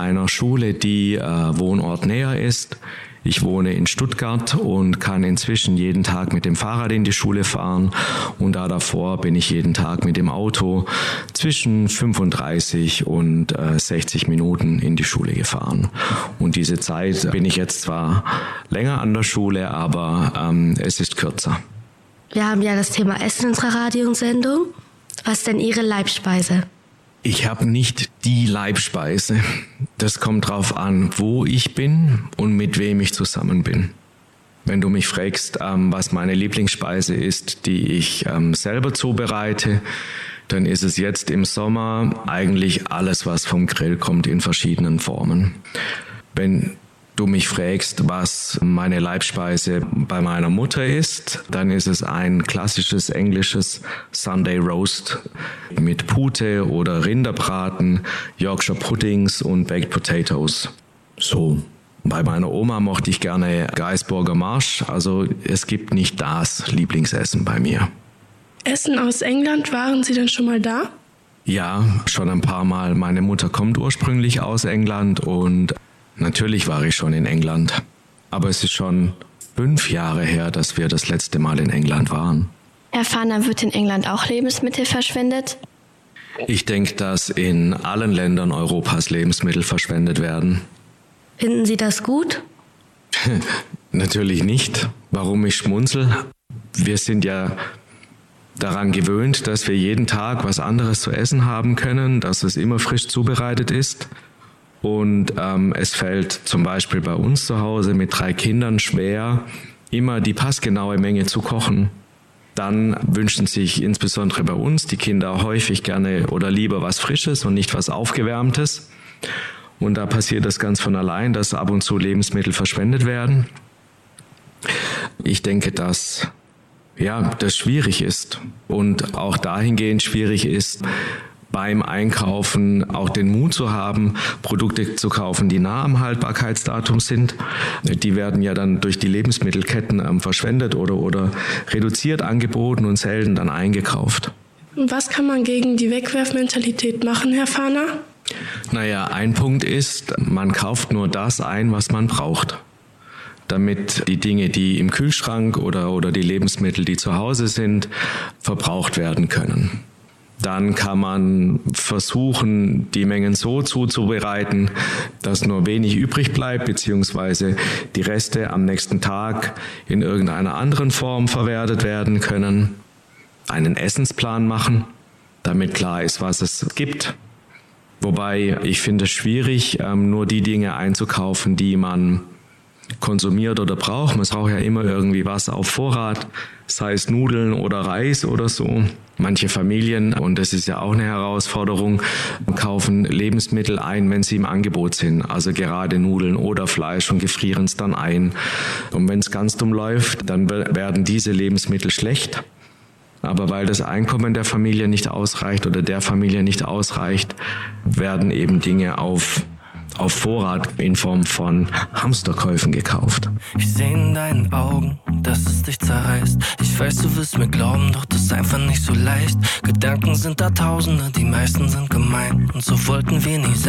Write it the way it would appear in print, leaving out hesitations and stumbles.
einer Schule, die wohnortnäher ist. Ich wohne in Stuttgart und kann inzwischen jeden Tag mit dem Fahrrad in die Schule fahren. Und davor bin ich jeden Tag mit dem Auto zwischen 35 und 60 Minuten in die Schule gefahren. Und diese Zeit bin ich jetzt zwar länger an der Schule, aber es ist kürzer. Wir haben ja das Thema Essen in unserer Radiosendung. Was ist denn Ihre Leibspeise? Ich habe nicht die Leibspeise. Das kommt drauf an, wo ich bin und mit wem ich zusammen bin. Wenn du mich fragst, was meine Lieblingsspeise ist, die ich selber zubereite, dann ist es jetzt im Sommer eigentlich alles, was vom Grill kommt, in verschiedenen Formen. Wenn du mich fragst, was meine Leibspeise bei meiner Mutter ist, dann ist es ein klassisches englisches Sunday Roast mit Pute oder Rinderbraten, Yorkshire Puddings und Baked Potatoes. So. Bei meiner Oma mochte ich gerne Gaisburger Marsch, also es gibt nicht das Lieblingsessen bei mir. Essen aus England, waren Sie denn schon mal da? Ja, schon ein paar Mal. Meine Mutter kommt ursprünglich aus England und natürlich war ich schon in England, aber es ist schon 5 Jahre her, dass wir das letzte Mal in England waren. Herr Fahner, wird in England auch Lebensmittel verschwendet? Ich denke, dass in allen Ländern Europas Lebensmittel verschwendet werden. Finden Sie das gut? Natürlich nicht. Warum ich schmunzel? Wir sind ja daran gewöhnt, dass wir jeden Tag was anderes zu essen haben können, dass es immer frisch zubereitet ist. Und es fällt zum Beispiel bei uns zu Hause mit 3 Kindern schwer, immer die passgenaue Menge zu kochen. Dann wünschen sich insbesondere bei uns die Kinder häufig gerne oder lieber was Frisches und nicht was Aufgewärmtes. Und da passiert das ganz von allein, dass ab und zu Lebensmittel verschwendet werden. Ich denke, dass das schwierig ist und auch dahingehend schwierig ist, beim Einkaufen auch den Mut zu haben, Produkte zu kaufen, die nah am Haltbarkeitsdatum sind. Die werden ja dann durch die Lebensmittelketten verschwendet oder reduziert angeboten und selten dann eingekauft. Und was kann man gegen die Wegwerfmentalität machen, Herr Fahner? Naja, ein Punkt ist, man kauft nur das ein, was man braucht, damit die Dinge, die im Kühlschrank oder die Lebensmittel, die zu Hause sind, verbraucht werden können. Dann kann man versuchen, die Mengen so zuzubereiten, dass nur wenig übrig bleibt, beziehungsweise die Reste am nächsten Tag in irgendeiner anderen Form verwertet werden können. Einen Essensplan machen, damit klar ist, was es gibt. Wobei ich finde es schwierig, nur die Dinge einzukaufen, die man konsumiert oder braucht. Man braucht ja immer irgendwie was auf Vorrat, sei es Nudeln oder Reis oder so. Manche Familien, und das ist ja auch eine Herausforderung, kaufen Lebensmittel ein, wenn sie im Angebot sind. Also gerade Nudeln oder Fleisch und gefrieren es dann ein. Und wenn es ganz dumm läuft, dann werden diese Lebensmittel schlecht. Aber weil das Einkommen der Familie nicht ausreicht oder der Familie nicht ausreicht, werden eben Dinge auf Vorrat in Form von Hamsterkäufen gekauft. Ich sehe in deinen Augen, dass es dich zerreißt. Ich weiß, du wirst mir glauben, doch das ist einfach nicht so leicht. Gedanken sind da Tausende, die meisten sind gemein. Und so wollten wir nie sein.